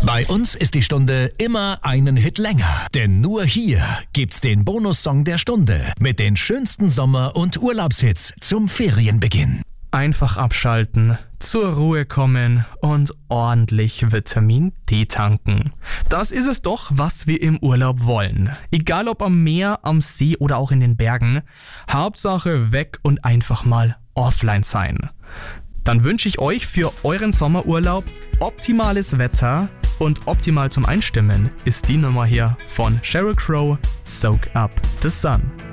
Bei uns ist die Stunde immer einen Hit länger, denn nur hier gibt's den Bonussong der Stunde mit den schönsten Sommer- und Urlaubshits zum Ferienbeginn. Einfach abschalten, zur Ruhe kommen und ordentlich Vitamin D tanken. Das ist es doch, was wir im Urlaub wollen. Egal ob am Meer, am See oder auch in den Bergen. Hauptsache weg und einfach mal offline sein. Dann wünsche ich euch für euren Sommerurlaub optimales Wetter und optimal zum Einstimmen ist die Nummer hier von Sheryl Crow, Soak Up the Sun.